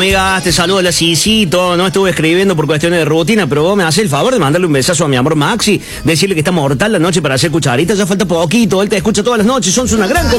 amiga, te saludo la Cicito. No estuve escribiendo por cuestiones de rutina, pero vos me haces el favor de mandarle un besazo a mi amor Maxi, decirle que está mortal la noche para hacer cucharita. Ya falta poquito, él te escucha todas las noches, son una gran